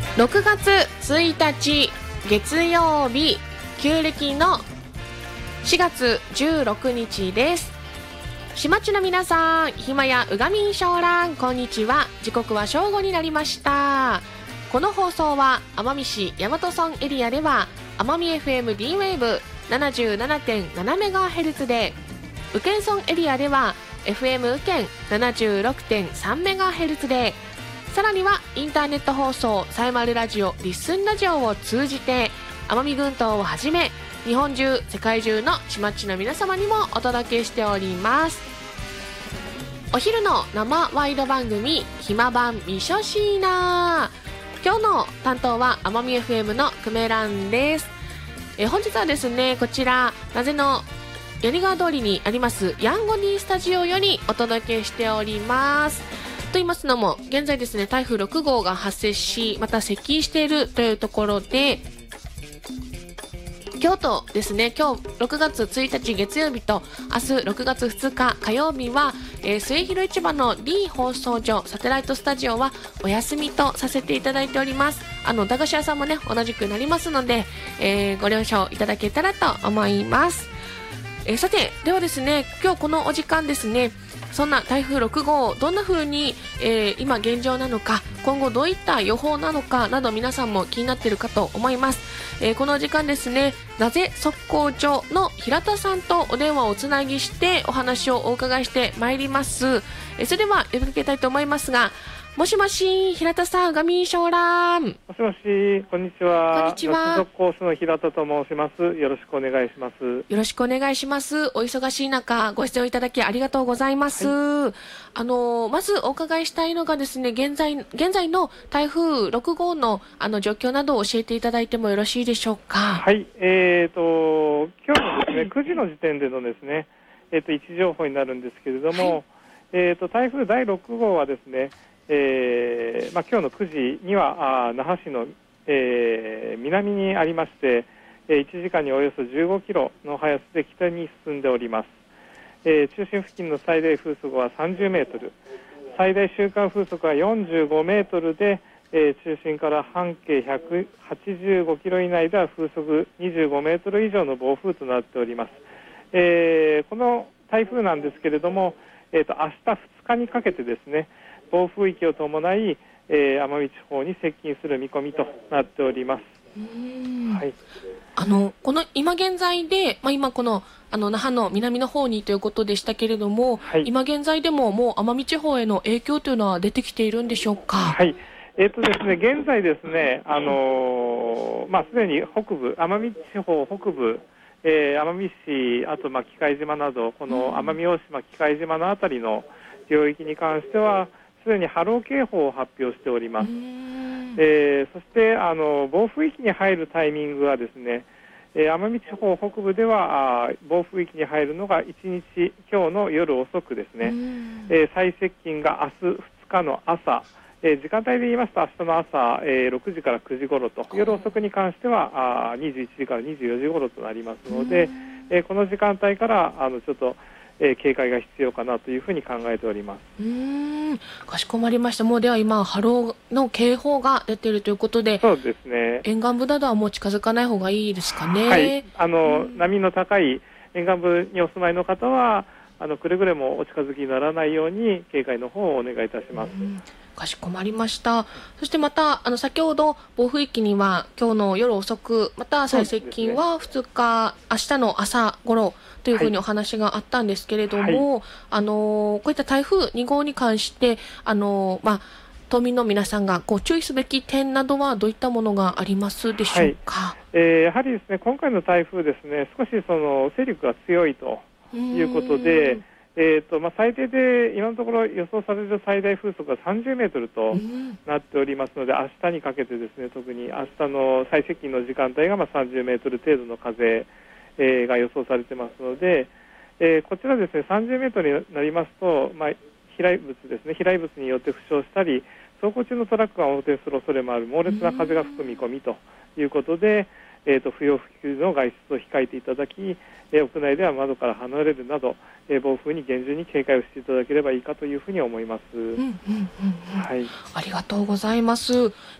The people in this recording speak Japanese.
6月1日月曜日、旧暦の4月16日です。島地の皆さん、ひまやうがみんしょうらん、こんにちは。時刻は正午になりました。この放送は奄美市大和村エリアでは奄美 FM D ウェーブ 77.7MHz で、宇検村エリアでは FM 宇検 76.3MHz で、さらにはインターネット放送さえまるラジオリッスンラジオを通じて奄美群島をはじめ日本中世界中のちまっちの皆様にもお届けしております。お昼の生ワイド番組ひま版みしょしーな。今日の担当は奄美 FM のくめらんです。本日はですね、こちら名瀬の柳川通りにありますヤンゴニースタジオよりお届けしております。と言いますのも、現在ですね、台風6号が発生し、また接近しているというところで、今日とですね、今日6月1日月曜日と明日6月2日火曜日は、末広市場の D 放送所サテライトスタジオはお休みとさせていただいております。駄菓子屋さんもね、同じくなりますので、ご了承いただけたらと思います。さて、ではですね、今日このお時間ですね、そんな台風6号、どんな風に、今現状なのか、今後どういった予報なのかなど、皆さんも気になっているかと思います。この時間ですね、なぜ速攻所の平田さんとお電話をおつなぎしてお話をお伺いしてまいります。それでは呼びかけたいと思いますが、もしもし、平田さん、ガミーショーラーン。 もしもし、こんにちは。 こんにちは。 速コースの平田と申します。よろしくお願いします。 よろしくお願いします。お忙しい中、ご出演いただきありがとうございます。はい、まずお伺いしたいのがですね、現在の台風6号の状況などを教えていただいてもよろしいでしょうか。 はい、今日のですね、9時の時点でのですね、位置情報になるんですけれども、はい、台風第6号はですね、今日の9時には那覇市の、南にありまして、1時間におよそ15キロの速さで北に進んでおります。中心付近の最大風速は30メートル、最大瞬間風速は45メートルで、中心から半径185キロ以内では風速25メートル以上の暴風となっております。この台風なんですけれども、明日2日にかけてですね、暴風域を伴い、奄美地方に接近する見込みとなっております。はい、 この今現在で、今この那覇の南の方にということでしたけれども、はい、今現在でももう奄美地方への影響というのは出てきているんでしょうか。 はい、ですね、現在ですね、すでに北部、奄美地方北部、奄美市、あと喜界島など、この奄美大島、喜界島のあたりの領域に関しては、すでに波浪警報を発表しております。そして暴風域に入るタイミングはですね、奄美地方北部では暴風域に入るのが1日、今日の夜遅くですね、最接近が明日2日の朝、時間帯で言いますと明日の朝、6時から9時頃と、夜遅くに関しては21時から24時頃となりますので、この時間帯からちょっと警戒が必要かなというふうに考えております。 かしこまりました。もうでは今波浪の警報が出ているということで、 そうですね、 沿岸部などはもう近づかない方がいいですかね。 はい、波の高い沿岸部にお住まいの方はくれぐれもお近づきにならないように警戒の方をお願いいたします。 かしこまりました。そしてまた先ほど暴風域には今日の夜遅く、また最接近は2日、明日の朝頃というふうにお話があったんですけれども、はい、こういった台風2号に関して島民の皆さんが注意すべき点などはどういったものがありますでしょうか。 はい、やはりですね、今回の台風ですね、少しその勢力が強いということで、最低で今のところ予想される最大風速が30メートルとなっておりますので、明日にかけてですね、特に明日の最接近の時間帯が30メートル程度の風、が予想されてますので、こちらですね、30メートルになりますと、飛来物ですね、飛来物によって負傷したり、走行中のトラックが横転する恐れもある猛烈な風が吹く見込みということで、不要不急の外出を控えていただき、屋内では窓から離れるなど、暴風に厳重に警戒をしていただければいいかというふうに思います。 はい、ありがとうございます。